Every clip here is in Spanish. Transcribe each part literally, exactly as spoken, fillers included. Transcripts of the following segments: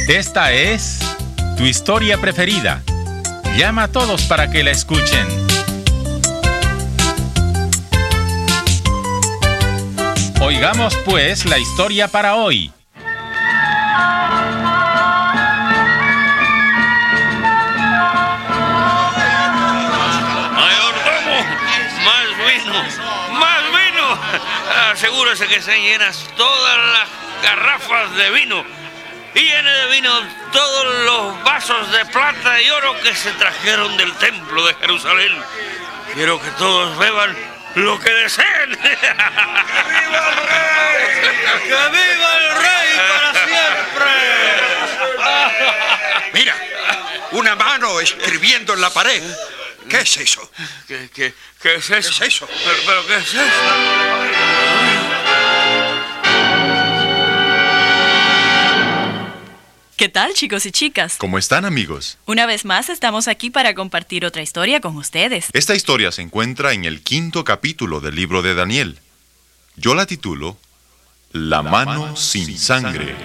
Esta es tu historia preferida. Llama a todos para que la escuchen. Oigamos pues la historia para hoy. ¡Mayordomo! ¡Más vino! ¡Más vino! Asegúrese que se llenas todas las garrafas de vino y llene de vino todos los vasos de plata y oro que se trajeron del templo de Jerusalén. Quiero que todos beban lo que deseen. ¡Que viva el rey! ¡Que viva el rey para siempre! Mira, una mano escribiendo en la pared. ¿Qué es eso? ¿Qué, qué, qué es eso? ¿Qué es eso? ¿Pero, pero qué es eso? ¿Qué tal, chicos y chicas? ¿Cómo están, amigos? Una vez más estamos aquí para compartir otra historia con ustedes. Esta historia se encuentra en el quinto capítulo del libro de Daniel. Yo la titulo La mano sin sangre.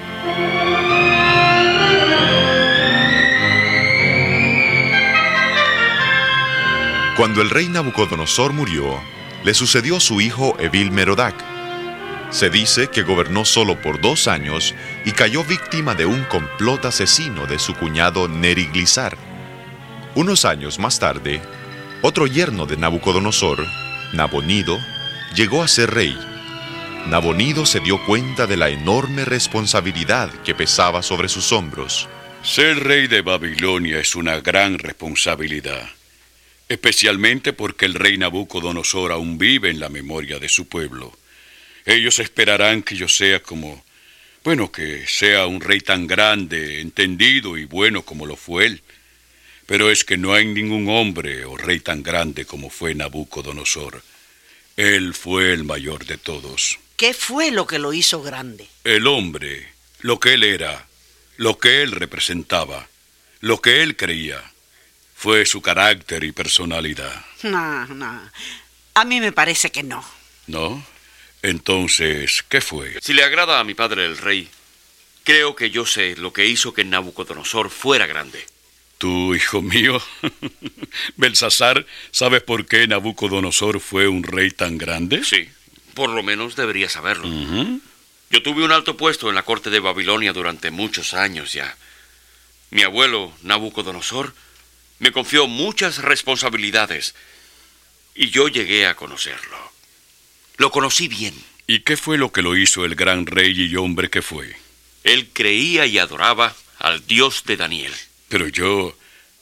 Cuando el rey Nabucodonosor murió, le sucedió su hijo Evil-Merodach. Se dice que gobernó solo por dos años y cayó víctima de un complot asesino de su cuñado Neriglissar. Unos años más tarde, otro yerno de Nabucodonosor, Nabonido, llegó a ser rey. Nabonido se dio cuenta de la enorme responsabilidad que pesaba sobre sus hombros. Ser rey de Babilonia es una gran responsabilidad, especialmente porque el rey Nabucodonosor aún vive en la memoria de su pueblo. Ellos esperarán que yo sea como, bueno, que sea un rey tan grande, entendido y bueno como lo fue él. Pero es que no hay ningún hombre o rey tan grande como fue Nabucodonosor. Él fue el mayor de todos. ¿Qué fue lo que lo hizo grande? El hombre, lo que él era, lo que él representaba, lo que él creía, fue su carácter y personalidad. No, no. A mí me parece que no. ¿No? Entonces, ¿qué fue? Si le agrada a mi padre el rey, creo que yo sé lo que hizo que Nabucodonosor fuera grande. ¿Tú, hijo mío? Belsasar, ¿sabes por qué Nabucodonosor fue un rey tan grande? Sí, por lo menos debería saberlo. Uh-huh. Yo tuve un alto puesto en la corte de Babilonia durante muchos años ya. Mi abuelo, Nabucodonosor, me confió muchas responsabilidades y yo llegué a conocerlo. Lo conocí bien. ¿Y qué fue lo que lo hizo el gran rey y hombre que fue? Él creía y adoraba al Dios de Daniel. Pero yo...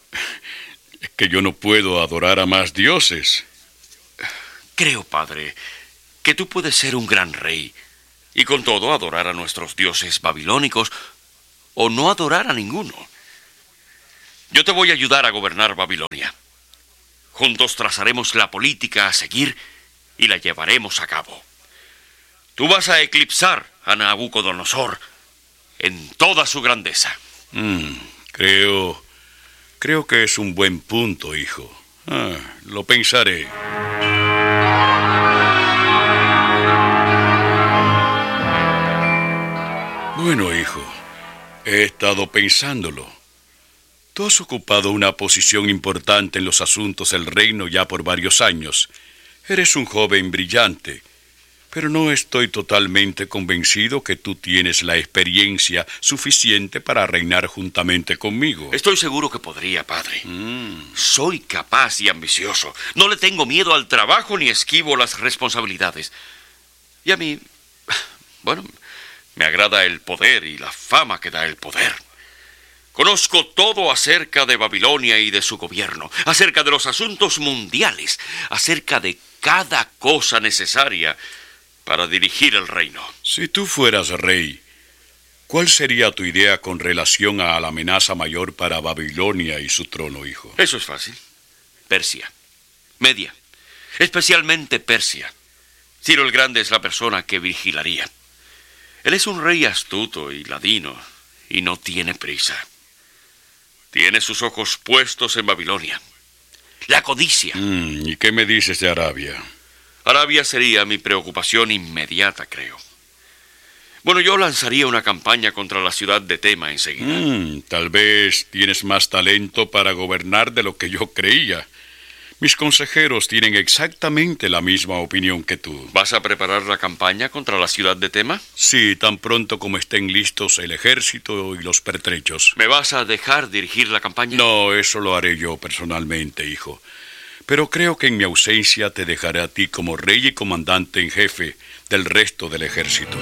es que yo no puedo adorar a más dioses. Creo, padre, que tú puedes ser un gran rey y con todo adorar a nuestros dioses babilónicos o no adorar a ninguno. Yo te voy a ayudar a gobernar Babilonia. Juntos trazaremos la política a seguir y la llevaremos a cabo. Tú vas a eclipsar a Nabucodonosor en toda su grandeza. Mm, creo... creo que es un buen punto, hijo. Ah, lo pensaré. Bueno, hijo, he estado pensándolo. Tú has ocupado una posición importante en los asuntos del reino ya por varios años. Eres un joven brillante, pero no estoy totalmente convencido que tú tienes la experiencia suficiente para reinar juntamente conmigo. Estoy seguro que podría, padre. Mm. Soy capaz y ambicioso. No le tengo miedo al trabajo ni esquivo las responsabilidades. Y a mí, bueno, me agrada el poder y la fama que da el poder. Conozco todo acerca de Babilonia y de su gobierno, acerca de los asuntos mundiales, acerca de cada cosa necesaria para dirigir el reino. Si tú fueras rey, ¿cuál sería tu idea con relación a la amenaza mayor para Babilonia y su trono, hijo? Eso es fácil. Persia. Media. Especialmente Persia. Ciro el Grande es la persona que vigilaría. Él es un rey astuto y ladino y no tiene prisa. Tiene sus ojos puestos en Babilonia. La codicia. Mm, ¿y qué me dices de Arabia? Arabia sería mi preocupación inmediata, creo. Bueno, yo lanzaría una campaña contra la ciudad de Tema enseguida. Mm, tal vez tienes más talento para gobernar de lo que yo creía. Mis consejeros tienen exactamente la misma opinión que tú. ¿Vas a preparar la campaña contra la ciudad de Tema? Sí, tan pronto como estén listos el ejército y los pertrechos. ¿Me vas a dejar dirigir la campaña? No, eso lo haré yo personalmente, hijo. Pero creo que en mi ausencia te dejaré a ti como rey y comandante en jefe del resto del ejército.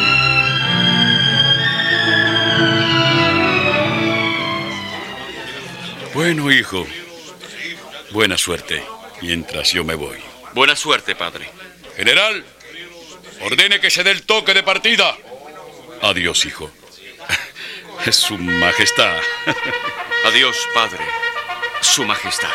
Bueno, hijo, buena suerte mientras yo me voy. Buena suerte, padre. General, ordene que se dé el toque de partida. Adiós, hijo. Su Majestad. Adiós, padre. Su Majestad.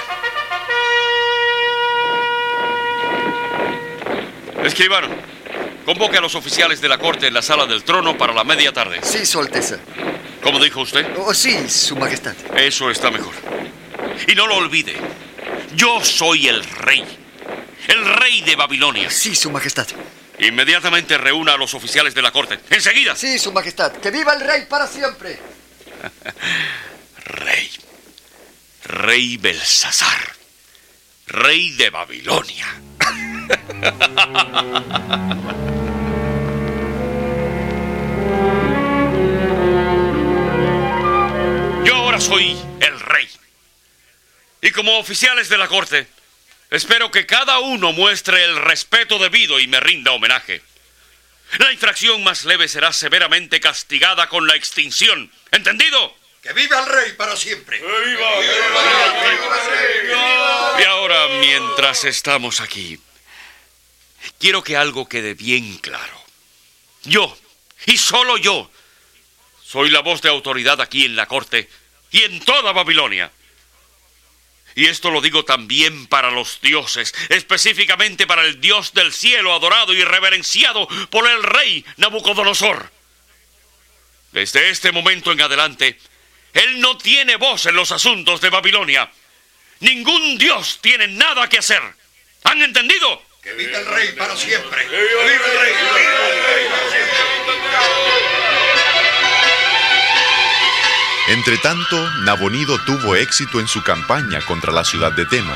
Escribano, convoque a los oficiales de la corte en la sala del trono para la media tarde. Sí, Su Alteza. ¿Cómo dijo usted? Oh, sí, Su Majestad. Eso está mejor. Y no lo olvide, yo soy el rey. El rey de Babilonia. Sí, Su Majestad. Inmediatamente reúna a los oficiales de la corte. ¡Enseguida! Sí, Su Majestad. ¡Que viva el rey para siempre! Rey. Rey Belsasar. Rey de Babilonia. Yo ahora soy el rey. Y como oficiales de la corte, espero que cada uno muestre el respeto debido y me rinda homenaje. La infracción más leve será severamente castigada con la extinción. ¿Entendido? ¡Que viva el rey para siempre! ¡Viva! Y ahora, mientras estamos aquí, quiero que algo quede bien claro. Yo, y solo yo, soy la voz de autoridad aquí en la corte y en toda Babilonia. Y esto lo digo también para los dioses, específicamente para el Dios del cielo adorado y reverenciado por el rey Nabucodonosor. Desde este momento en adelante, él no tiene voz en los asuntos de Babilonia. Ningún dios tiene nada que hacer. ¿Han entendido? ¡Que viva el rey para siempre! ¡Que viva el rey! ¡Que viva el rey para siempre! Entretanto, Nabonido tuvo éxito en su campaña contra la ciudad de Tema.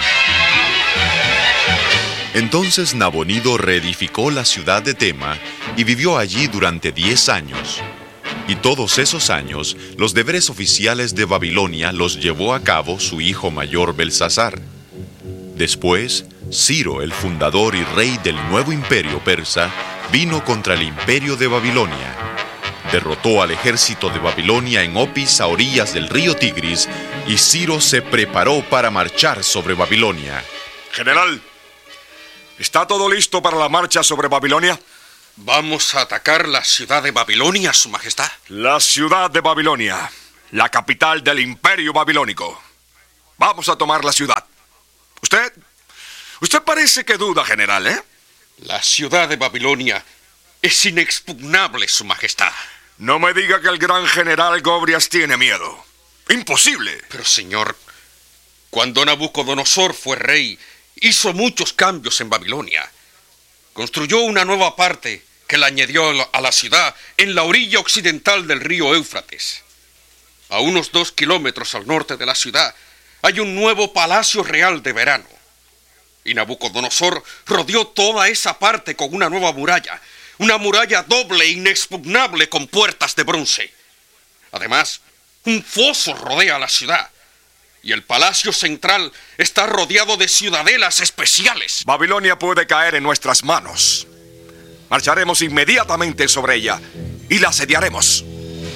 Entonces Nabonido reedificó la ciudad de Tema y vivió allí durante diez años. Y todos esos años, los deberes oficiales de Babilonia los llevó a cabo su hijo mayor Belsasar. Después, Ciro, el fundador y rey del nuevo imperio persa, vino contra el imperio de Babilonia. Derrotó al ejército de Babilonia en Opis a orillas del río Tigris, y Ciro se preparó para marchar sobre Babilonia. General, ¿está todo listo para la marcha sobre Babilonia? Vamos a atacar la ciudad de Babilonia, Su Majestad. La ciudad de Babilonia, la capital del imperio babilónico. Vamos a tomar la ciudad. Usted, usted parece que duda, general, ¿eh? La ciudad de Babilonia es inexpugnable, Su Majestad. No me diga que el gran general Gobrias tiene miedo. ¡Imposible! Pero, señor, cuando Nabucodonosor fue rey, hizo muchos cambios en Babilonia. Construyó una nueva parte que la añadió a la ciudad en la orilla occidental del río Éufrates. A unos dos kilómetros al norte de la ciudad hay un nuevo palacio real de verano. Y Nabucodonosor rodeó toda esa parte con una nueva muralla, una muralla doble e inexpugnable con puertas de bronce. Además, un foso rodea la ciudad. Y el palacio central está rodeado de ciudadelas especiales. Babilonia puede caer en nuestras manos. Marcharemos inmediatamente sobre ella y la asediaremos.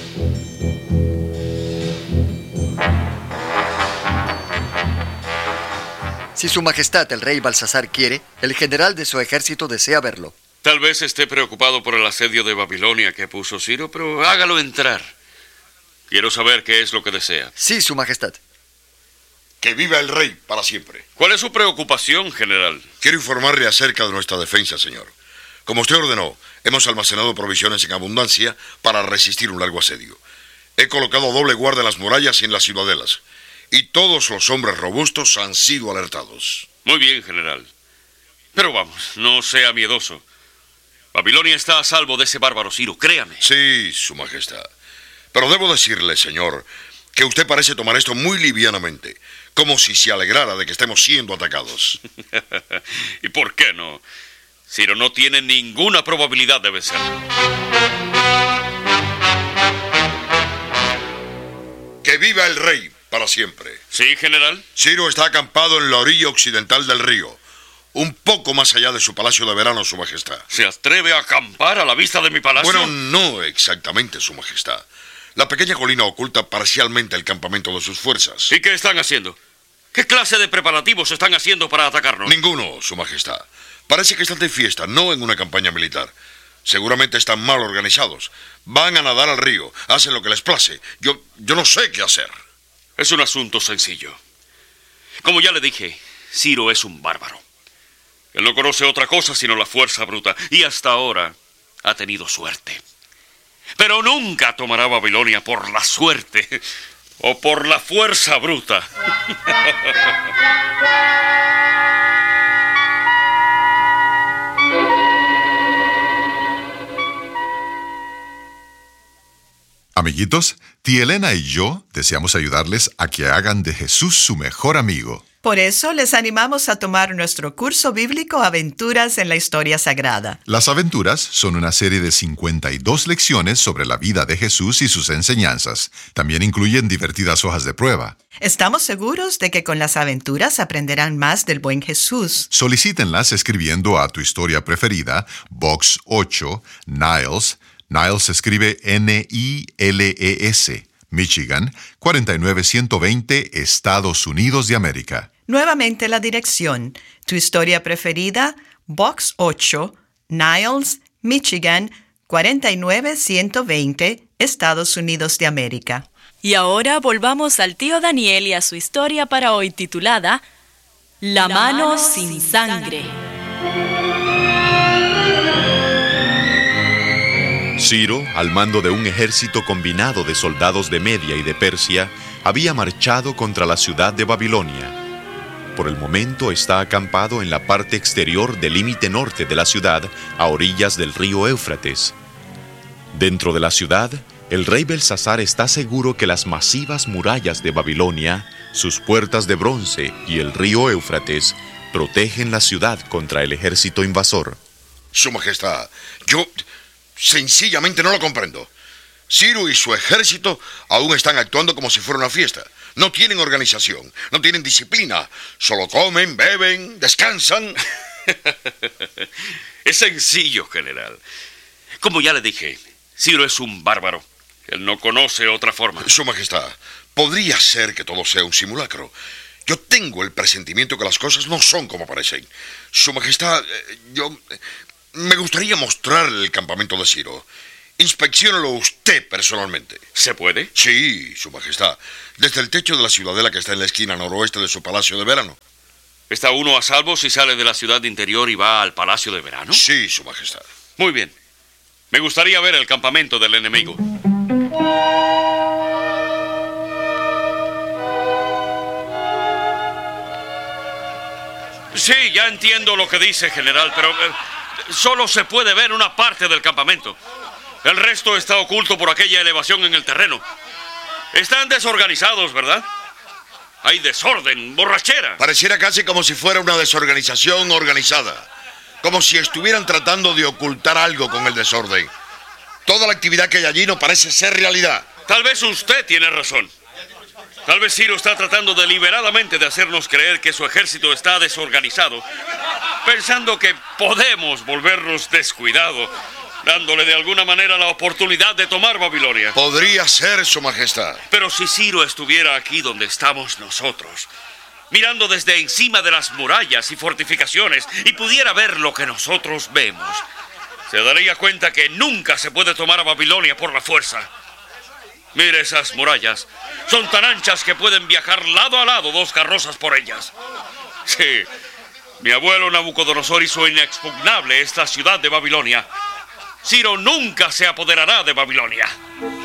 Si Su Majestad el rey Belsasar quiere, el general de su ejército desea verlo. Tal vez esté preocupado por el asedio de Babilonia que puso Ciro, pero hágalo entrar. Quiero saber qué es lo que desea. Sí, Su Majestad. Que viva el rey para siempre. ¿Cuál es su preocupación, general? Quiero informarle acerca de nuestra defensa, señor. Como usted ordenó, hemos almacenado provisiones en abundancia para resistir un largo asedio. He colocado doble guardia en las murallas y en las ciudadelas. Y todos los hombres robustos han sido alertados. Muy bien, general. Pero vamos, no sea miedoso. Babilonia está a salvo de ese bárbaro Ciro, créame. Sí, Su Majestad. Pero debo decirle, señor, que usted parece tomar esto muy livianamente, como si se alegrara de que estemos siendo atacados. ¿Y por qué no? Ciro no tiene ninguna probabilidad de vencer. ¡Que viva el rey para siempre! ¿Sí, general? Ciro está acampado en la orilla occidental del río, un poco más allá de su palacio de verano, Su Majestad. ¿Se atreve a acampar a la vista de mi palacio? Bueno, no exactamente, Su Majestad. La pequeña colina oculta parcialmente el campamento de sus fuerzas. ¿Y qué están haciendo? ¿Qué clase de preparativos están haciendo para atacarnos? Ninguno, Su Majestad. Parece que están de fiesta, no en una campaña militar. Seguramente están mal organizados. Van a nadar al río, hacen lo que les place. Yo, yo no sé qué hacer. Es un asunto sencillo. Como ya le dije, Ciro es un bárbaro. Él no conoce otra cosa sino la fuerza bruta, y hasta ahora ha tenido suerte. Pero nunca tomará Babilonia por la suerte o por la fuerza bruta. Amiguitos, tía Elena y yo deseamos ayudarles a que hagan de Jesús su mejor amigo. Por eso les animamos a tomar nuestro curso bíblico Aventuras en la Historia Sagrada. Las aventuras son una serie de cincuenta y dos lecciones sobre la vida de Jesús y sus enseñanzas. También incluyen divertidas hojas de prueba. Estamos seguros de que con las aventuras aprenderán más del buen Jesús. Solicítenlas escribiendo a tu historia preferida, Box ocho, Niles. Niles se escribe N I L E S. Michigan, cuarenta y nueve ciento veinte, Estados Unidos de América. Nuevamente la dirección. Tu historia preferida, Box ocho, Niles, Michigan, cuarenta y nueve ciento veinte, Estados Unidos de América. Y ahora volvamos al tío Daniel y a su historia para hoy titulada La, La mano, mano sin sangre. Ciro, al mando de un ejército combinado de soldados de Media y de Persia, había marchado contra la ciudad de Babilonia. Por el momento está acampado en la parte exterior del límite norte de la ciudad, a orillas del río Éufrates. Dentro de la ciudad, el rey Belsasar está seguro que las masivas murallas de Babilonia, sus puertas de bronce y el río Éufrates protegen la ciudad contra el ejército invasor. Su Majestad, yo sencillamente no lo comprendo. Ciro y su ejército aún están actuando como si fuera una fiesta. No tienen organización, no tienen disciplina. Solo comen, beben, descansan. Es sencillo, general. Como ya le dije, Ciro es un bárbaro. Él no conoce otra forma. Su Majestad, podría ser que todo sea un simulacro. Yo tengo el presentimiento que las cosas no son como parecen. Su Majestad, yo... me gustaría mostrarle el campamento de Ciro. Inspecciónelo usted personalmente. ¿Se puede? Sí, Su Majestad. Desde el techo de la ciudadela que está en la esquina noroeste de su palacio de verano. ¿Está uno a salvo si sale de la ciudad interior y va al palacio de verano? Sí, Su Majestad. Muy bien. Me gustaría ver el campamento del enemigo. Sí, ya entiendo lo que dice, general, pero eh, solo se puede ver una parte del campamento. El resto está oculto por aquella elevación en el terreno. Están desorganizados, ¿verdad? Hay desorden, borrachera. Pareciera casi como si fuera una desorganización organizada. Como si estuvieran tratando de ocultar algo con el desorden. Toda la actividad que hay allí no parece ser realidad. Tal vez usted tiene razón. Tal vez Ciro está tratando deliberadamente de hacernos creer que su ejército está desorganizado, pensando que podemos volvernos descuidados, dándole de alguna manera la oportunidad de tomar Babilonia. Podría ser, Su Majestad. Pero si Ciro estuviera aquí donde estamos nosotros, mirando desde encima de las murallas y fortificaciones, y pudiera ver lo que nosotros vemos, se daría cuenta que nunca se puede tomar a Babilonia por la fuerza. Mire esas murallas. Son tan anchas que pueden viajar lado a lado dos carrozas por ellas. Sí, mi abuelo Nabucodonosor hizo inexpugnable esta ciudad de Babilonia. Ciro nunca se apoderará de Babilonia.